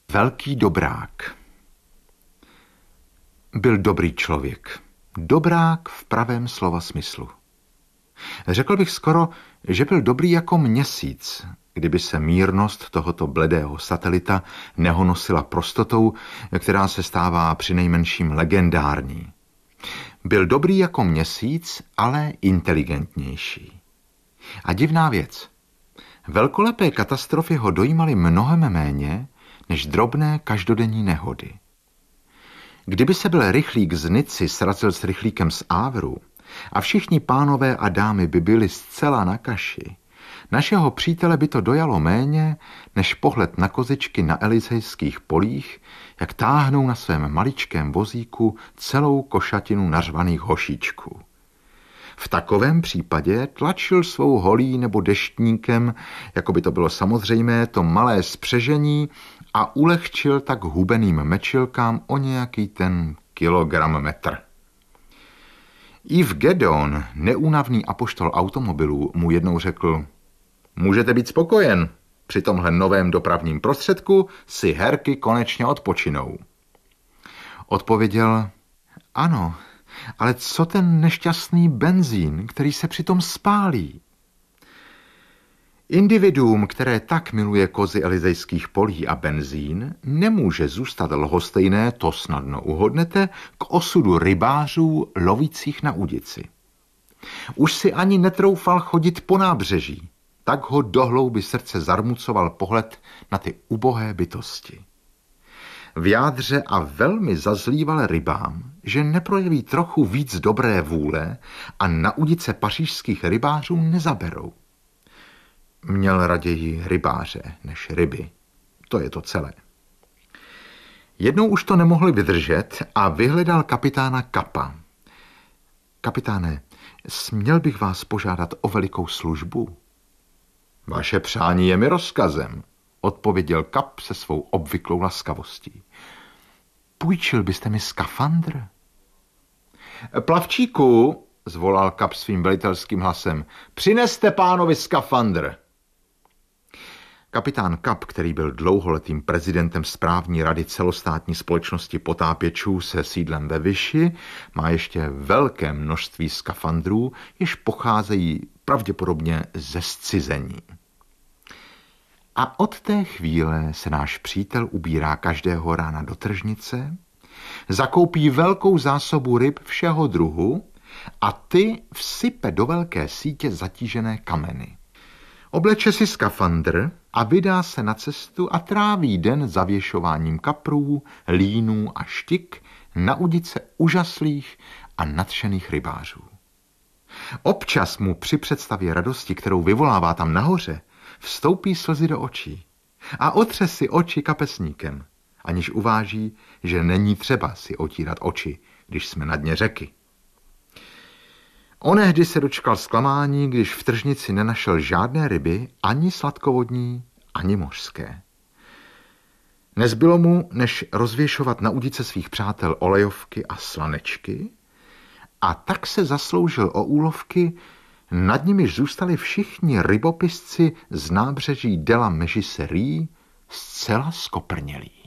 Velký dobrák. Byl dobrý člověk. Dobrák v pravém slova smyslu. Řekl bych skoro, že byl dobrý jako měsíc, kdyby se mírnost tohoto bledého satelita nehonosila prostotou, která se stává přinejmenším legendární. Byl dobrý jako měsíc, ale inteligentnější. A divná věc. Velkolepé katastrofy ho dojímaly mnohem méně než drobné každodenní nehody. Kdyby se byl rychlík z Nici srazil s rychlíkem z Ávru a všichni pánové a dámy by byli zcela na kaši, našeho přítele by to dojalo méně než pohled na kozičky na elizejských polích, jak táhnou na svém maličkém vozíku celou košatinu nařvaných hošíčků. V takovém případě tlačil svou holí nebo deštníkem, jako by to bylo samozřejmé, to malé spřežení a ulehčil tak hubeným mečilkám o nějaký ten kilogram metr. Yves Gedon, neúnavný apoštol automobilů, mu jednou řekl: můžete být spokojen, při tomhle novém dopravním prostředku si herky konečně odpočinou. Odpověděl: ano, ale co ten nešťastný benzín, který se přitom spálí? Individuum, které tak miluje kozy elizejských polí a benzín, nemůže zůstat lhostejné, to snadno uhodnete, k osudu rybářů lovících na udici. Už si ani netroufal chodit po nábřeží, tak ho do hlouby srdce zarmucoval pohled na ty ubohé bytosti. V jádře a velmi zazlíval rybám, že neprojeví trochu víc dobré vůle a na udice pařížských rybářů nezaberou. Měl raději rybáře než ryby. To je to celé. Jednou už to nemohli vydržet a vyhledal kapitána Kapa. Kapitáne, směl bych vás požádat o velikou službu? Vaše přání je mi rozkazem, odpověděl Kap se svou obvyklou laskavostí. Půjčil byste mi skafandr? Plavčíku, zvolal Kap svým velitelským hlasem, přineste pánovi skafandr. Kapitán Kap, který byl dlouholetým prezidentem správní rady celostátní společnosti potápěčů se sídlem ve Vichy, má ještě velké množství skafandrů, jež pocházejí pravděpodobně ze zcizení. A od té chvíle se náš přítel ubírá každého rána do tržnice, zakoupí velkou zásobu ryb všeho druhu a ty vsype do velké sítě zatížené kameny. Obleče si skafandr a vydá se na cestu a tráví den zavěšováním kaprů, línů a štik na udice úžaslých a nadšených rybářů. Občas mu při představě radosti, kterou vyvolává tam nahoře, vstoupí slzy do očí a otře si oči kapesníkem, aniž uváží, že není třeba si otírat oči, když jsme na dně řeky. Onehdy se dočkal zklamání, když v tržnici nenašel žádné ryby, ani sladkovodní, ani mořské. Nezbylo mu, než rozvěšovat na udice svých přátel olejovky a slanečky, a tak se zasloužil o úlovky, nad nimiž zůstali všichni rybopisci z nábřeží de la Mégisserie zcela skoprnělí.